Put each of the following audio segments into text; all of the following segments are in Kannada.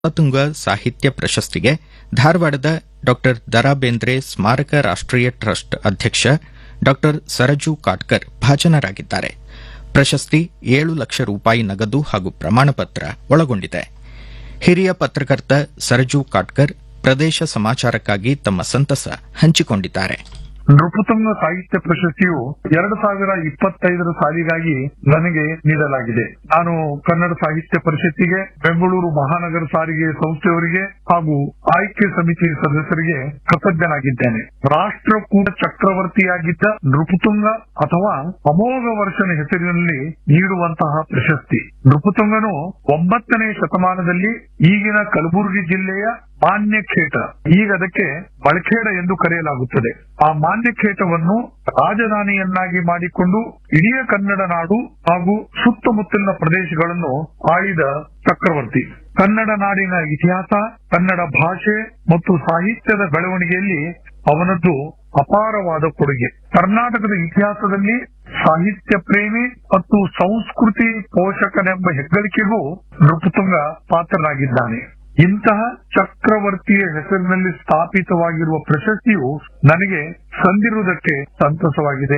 ನರತುಂಗ ಸಾಹಿತ್ಯ ಪ್ರಶಸ್ತಿಗೆ ಧಾರವಾಡದ ಡಾ ದರಾ ಬೇಂದ್ರೆ ಸ್ಮಾರಕ ರಾಷ್ಟೀಯ ಟ್ರಸ್ಟ್ ಅಧ್ಯಕ್ಷ ಡಾ ಸರಜು ಕಾಟ್ಕರ್ ಭಾಜನರಾಗಿದ್ದಾರೆ. ಪ್ರಶಸ್ತಿ 7 ಲಕ್ಷ ರೂಪಾಯಿ ನಗದು ಹಾಗೂ ಪ್ರಮಾಣಪತ್ರ ಒಳಗೊಂಡಿದೆ. ಹಿರಿಯ ಪತ್ರಕರ್ತ ಸರಜು ಕಾಟ್ಕರ್ ಪ್ರದೇಶ ಸಮಾಚಾರಕ್ಕಾಗಿ ತಮ್ಮ ಸಂತಸ ಹಂಚಿಕೊಂಡಿದ್ದಾರೆ. ನೃಪತುಂಗ ಸಾಹಿತ್ಯ ಪ್ರಶಸ್ತಿಯು 2025 ಸಾಲಿಗಾಗಿ ನನಗೆ ನೀಡಲಾಗಿದೆ. ನಾನು ಕನ್ನಡ ಸಾಹಿತ್ಯ ಪರಿಷತ್ತಿಗೆ, ಬೆಂಗಳೂರು ಮಹಾನಗರ ಸಾರಿಗೆ ಸಂಸ್ಥೆಯವರಿಗೆ ಹಾಗೂ ಆಯ್ಕೆ ಸಮಿತಿ ಸದಸ್ಯರಿಗೆ ಕೃತಜ್ಞನಾಗಿದ್ದೇನೆ. ರಾಷ್ಟ್ರಕೂಟ ಚಕ್ರವರ್ತಿಯಾಗಿದ್ದ ನೃಪತುಂಗ ಅಥವಾ ಅಮೋಘ ವರ್ಷನ ಹೆಸರಿನಲ್ಲಿ ನೀಡುವಂತಹ ಪ್ರಶಸ್ತಿ. ನೃಪತುಂಗನು 9ನೇ ಶತಮಾನದಲ್ಲಿ ಈಗಿನ ಕಲಬುರಗಿ ಜಿಲ್ಲೆಯ ಮಾನ್ಯಖೇಟ, ಈಗ ಅದಕ್ಕೆ ಬಳಖೇಡ ಎಂದು ಕರೆಯಲಾಗುತ್ತದೆ. ಆ ಮಾನ್ಯಖೇಟವನ್ನು ರಾಜಧಾನಿಯನ್ನಾಗಿ ಮಾಡಿಕೊಂಡು ಇಡೀ ಕನ್ನಡ ನಾಡು ಹಾಗೂ ಸುತ್ತಮುತ್ತಲಿನ ಪ್ರದೇಶಗಳನ್ನು ಆಳಿದ ಚಕ್ರವರ್ತಿ. ಕನ್ನಡ ನಾಡಿನ ಇತಿಹಾಸ, ಕನ್ನಡ ಭಾಷೆ ಮತ್ತು ಸಾಹಿತ್ಯದ ಬೆಳವಣಿಗೆಯಲ್ಲಿ ಅವನದ್ದು ಅಪಾರವಾದ ಕೊಡುಗೆ. ಕರ್ನಾಟಕದ ಇತಿಹಾಸದಲ್ಲಿ ಸಾಹಿತ್ಯ ಪ್ರೇಮಿ ಮತ್ತು ಸಂಸ್ಕೃತಿ ಪೋಷಕನೆಂಬ ಹೆಗ್ಗಳಿಕೆಗೂ ನೃಪತುಂಗ ಪಾತ್ರನಾಗಿದ್ದಾನೆ. ಇಂತಹ ಚಕ್ರವರ್ತಿಯ ಹೆಸರಿನಲ್ಲಿ ಸ್ಥಾಪಿತವಾಗಿರುವ ಪ್ರಶಸ್ತಿಯು ನನಗೆ ಸಂದಿರುವುದಕ್ಕೆ ಸಂತಸವಾಗಿದೆ.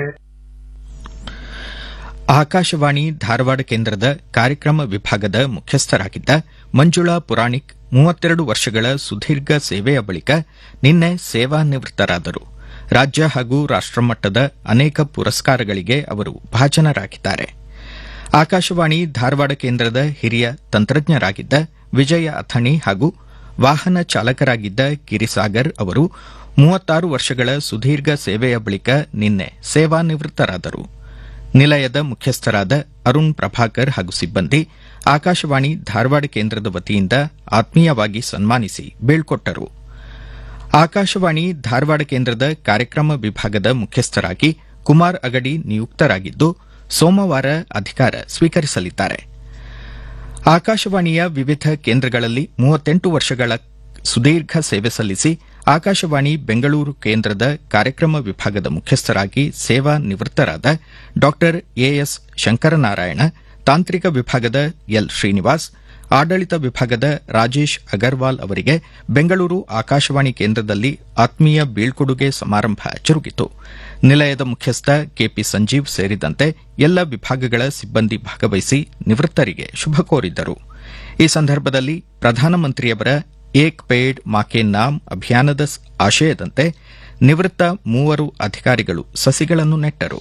ಆಕಾಶವಾಣಿ ಧಾರವಾಡ ಕೇಂದ್ರದ ಕಾರ್ಯಕ್ರಮ ವಿಭಾಗದ ಮುಖ್ಯಸ್ಥರಾಗಿದ್ದ ಮಂಜುಳಾ ಪುರಾಣಿಕ್ 32 ವರ್ಷಗಳ ಸುದೀರ್ಘ ಸೇವೆಯ ಬಳಿಕ ನಿನ್ನೆ ಸೇವಾನಿವೃತ್ತರಾದರು. ರಾಜ್ಯ ಹಾಗೂ ರಾಷ್ಟಮಟ್ಟದ ಅನೇಕ ಪುರಸ್ಕಾರಗಳಿಗೆ ಅವರು ಭಾಜನರಾಗಿದ್ದಾರೆ. ಆಕಾಶವಾಣಿ ಧಾರವಾಡ ಕೇಂದ್ರದ ಹಿರಿಯ ತಂತ್ರಜ್ಞರಾಗಿದ್ದ ವಿಜಯ ಅಥಣಿ ಹಾಗೂ ವಾಹನ ಚಾಲಕರಾಗಿದ್ದ ಗಿರಿಸಾಗರ್ ಅವರು 36 ವರ್ಷಗಳ ಸುದೀರ್ಘ ಸೇವೆಯ ಬಳಿಕ ನಿನ್ನೆ ಸೇವಾನಿವೃತ್ತರಾದರು. ನಿಲಯದ ಮುಖ್ಯಸ್ಥರಾದ ಅರುಣ್ ಪ್ರಭಾಕರ್ ಹಾಗೂ ಸಿಬ್ಬಂದಿ ಆಕಾಶವಾಣಿ ಧಾರವಾಡ ಕೇಂದ್ರದ ವತಿಯಿಂದ ಆತ್ಮೀಯವಾಗಿ ಸನ್ಮಾನಿಸಿ ಬೀಳ್ಕೊಟ್ಟರು. ಆಕಾಶವಾಣಿ ಧಾರವಾಡ ಕೇಂದ್ರದ ಕಾರ್ಯಕ್ರಮ ವಿಭಾಗದ ಮುಖ್ಯಸ್ಥರಾಗಿ ಕುಮಾರ್ ಅಗಡಿ ನಿಯುಕ್ತರಾಗಿದ್ದು ಸೋಮವಾರ ಅಧಿಕಾರ ಸ್ವೀಕರಿಸಲಿದ್ದಾರೆ. ಆಕಾಶವಾಣಿಯ ವಿವಿಧ ಕೇಂದ್ರಗಳಲ್ಲಿ 38 ವರ್ಷಗಳ ಸುದೀರ್ಘ ಸೇವೆ ಸಲ್ಲಿಸಿ ಆಕಾಶವಾಣಿ ಬೆಂಗಳೂರು ಕೇಂದ್ರದ ಕಾರ್ಯಕ್ರಮ ವಿಭಾಗದ ಮುಖ್ಯಸ್ಥರಾಗಿ ಸೇವಾ ನಿವೃತ್ತರಾದ ಡಾ ಎಎಸ್ ಶಂಕರನಾರಾಯಣ, ತಾಂತ್ರಿಕ ವಿಭಾಗದ ಎಲ್ ಶ್ರೀನಿವಾಸ್, ಆಡಳಿತ ವಿಭಾಗದ ರಾಜೇಶ್ ಅಗರ್ವಾಲ್ ಅವರಿಗೆ ಬೆಂಗಳೂರು ಆಕಾಶವಾಣಿ ಕೇಂದ್ರದಲ್ಲಿ ಆತ್ಮೀಯ ಬೀಳ್ಕೊಡುಗೆ ಸಮಾರಂಭ ಜರುಗಿತು. ನಿಲಯದ ಮುಖ್ಯಸ್ಥ ಕೆಪಿ ಸಂಜೀವ್ ಸೇರಿದಂತೆ ಎಲ್ಲ ವಿಭಾಗಗಳ ಸಿಬ್ಬಂದಿ ಭಾಗವಹಿಸಿ ನಿವೃತ್ತರಿಗೆ ಶುಭ ಕೋರಿದ್ದರು. ಈ ಸಂದರ್ಭದಲ್ಲಿ ಪ್ರಧಾನಮಂತ್ರಿಯವರ ಏಕ್ ಪೇಡ್ ಮಾಕೆ ನಾಮ್ ಅಭಿಯಾನದ ಆಶಯದಂತೆ ನಿವೃತ್ತ 3 ಅಧಿಕಾರಿಗಳು ಸಸಿಗಳನ್ನು ನೆಟ್ಟರು.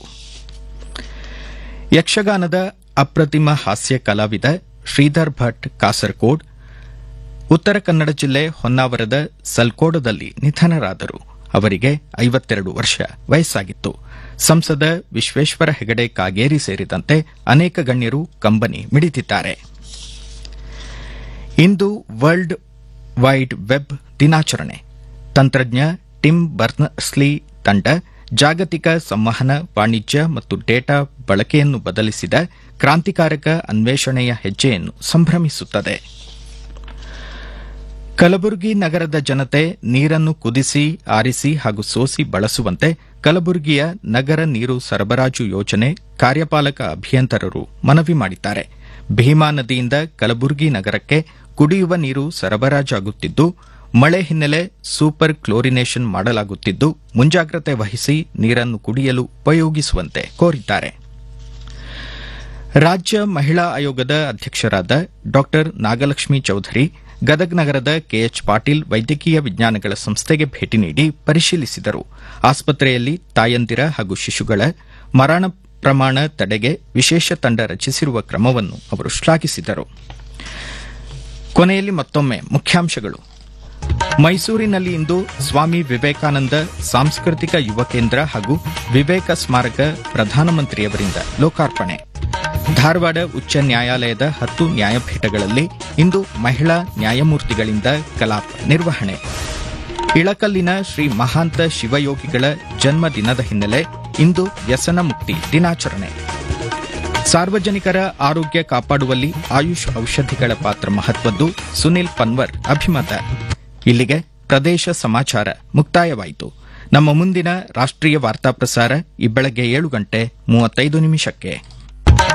ಯಕ್ಷಗಾನದ ಅಪ್ರತಿಮ ಹಾಸ್ಯ ಕಲಾವಿದ ಶ್ರೀಧರ್ ಭಟ್ ಕಾಸರಕೋಡ್ ಉತ್ತರ ಕನ್ನಡ ಜಿಲ್ಲೆ ಹೊನ್ನಾವರದ ಸಲ್ಕೋಡದಲ್ಲಿ ನಿಧನರಾದರು. ಅವರಿಗೆ 52 ವರ್ಷ ವಯಸ್ಸಾಗಿತ್ತು. ಸಂಸದ ವಿಶ್ವೇಶ್ವರ ಹೆಗಡೆ ಕಾಗೇರಿ ಸೇರಿದಂತೆ ಅನೇಕ ಗಣ್ಯರು ಕಂಬನಿ ಮಿಡಿದಿದ್ದಾರೆ. ಇಂದು ವರ್ಲ್ಡ್ ವೈಡ್ ವೆಬ್ ದಿನಾಚರಣೆ. ತಂತ್ರಜ್ಞ ಟಿಮ್ ಬರ್ನರ್ಸ್ಲಿ ತಂಡ ಜಾಗತಿಕ ಸಂವಹನ, ವಾಣಿಜ್ಯ ಮತ್ತು ಡೇಟಾ ಬಳಕೆಯನ್ನು ಬದಲಿಸಿದ ಕ್ರಾಂತಿಕಾರಕ ಅನ್ವೇಷಣೆಯ ಹೆಜ್ಜೆಯನ್ನು ಸಂಭ್ರಮಿಸುತ್ತದೆ. ಕಲಬುರಗಿ ನಗರದ ಜನತೆ ನೀರನ್ನು ಕುದಿಸಿ, ಆರಿಸಿ ಹಾಗೂ ಸೋಸಿ ಬಳಸುವಂತೆ ಕಲಬುರಗಿಯ ನಗರ ನೀರು ಸರಬರಾಜು ಯೋಜನೆ ಕಾರ್ಯಪಾಲಕ ಅಭಿಯಂತರರು ಮನವಿ ಮಾಡಿದ್ದಾರೆ. ಭೀಮಾ ನದಿಯಿಂದ ಕಲಬುರಗಿ ನಗರಕ್ಕೆ ಕುಡಿಯುವ ನೀರು ಸರಬರಾಜಾಗುತ್ತಿದ್ದು, ಮಳೆ ಹಿನ್ನೆಲೆ ಸೂಪರ್ ಕ್ಲೋರಿನೇಷನ್ ಮಾಡಲಾಗುತ್ತಿದ್ದು, ಮುಂಜಾಗ್ರತೆ ವಹಿಸಿ ನೀರನ್ನು ಕುಡಿಯಲು ಉಪಯೋಗಿಸುವಂತೆ ಕೋರಿದ್ದಾರೆ. ರಾಜ್ಯ ಮಹಿಳಾ ಆಯೋಗದ ಅಧ್ಯಕ್ಷರಾದ ಡಾ ನಾಗಲಕ್ಷ್ಮಿ ಚೌಧರಿ ಗದಗ ನಗರದ ಕೆಎಚ್ ಪಾಟೀಲ್ ವೈದ್ಯಕೀಯ ವಿಜ್ಞಾನಗಳ ಸಂಸ್ಥೆಗೆ ಭೇಟಿ ನೀಡಿ ಪರಿಶೀಲಿಸಿದರು. ಆಸ್ಪತ್ರೆಯಲ್ಲಿ ತಾಯಂದಿರ ಹಾಗೂ ಶಿಶುಗಳ ಮರಣ ಪ್ರಮಾಣ ತಡೆಗೆ ವಿಶೇಷ ತಂಡ ರಚಿಸಿರುವ ಕ್ರಮವನ್ನು ಅವರು ಶ್ಲಾಘಿಸಿದರು. ಕೊನೆಯಲ್ಲಿ ಮತ್ತೊಮ್ಮೆ ಮುಖ್ಯಾಂಶಗಳು. ಮೈಸೂರಿನಲ್ಲಿ ಇಂದು ಸ್ವಾಮಿ ವಿವೇಕಾನಂದ ಸಾಂಸ್ಕೃತಿಕ ಯುವ ಕೇಂದ್ರ ಹಾಗೂ ವಿವೇಕ ಸ್ಮಾರಕ ಪ್ರಧಾನಮಂತ್ರಿಯವರಿಂದ ಲೋಕಾರ್ಪಣೆ. ಧಾರವಾಡ ಉಚ್ಚ ನ್ಯಾಯಾಲಯದ 10 ನ್ಯಾಯಪೀಠಗಳಲ್ಲಿ ಇಂದು ಮಹಿಳಾ ನ್ಯಾಯಮೂರ್ತಿಗಳಿಂದ ಕಲಾಪ ನಿರ್ವಹಣೆ. ಇಳಕಲ್ಲಿನ ಶ್ರೀ ಮಹಾಂತ ಶಿವಯೋಗಿಗಳ ಜನ್ಮ ದಿನದ ಹಿನ್ನೆಲೆ ಇಂದು ವ್ಯಸನ ಮುಕ್ತಿ ದಿನಾಚರಣೆ. ಸಾರ್ವಜನಿಕರ ಆರೋಗ್ಯ ಕಾಪಾಡುವಲ್ಲಿ ಆಯುಷ್ ಔಷಧಿಗಳ ಪಾತ್ರ ಮಹತ್ವದ್ದು, ಸುನಿಲ್ ಪನ್ವರ್ ಅಭಿಮತ. ಇಲ್ಲಿಗೆ ಪ್ರದೇಶ ಸಮಾಚಾರ ಮುಕ್ತಾಯವಾಯಿತು. ನಮ್ಮ ಮುಂದಿನ ರಾಷ್ಟ್ರೀಯ ವಾರ್ತಾ ಪ್ರಸಾರ ಈ ಬೆಳಗ್ಗೆ 7:35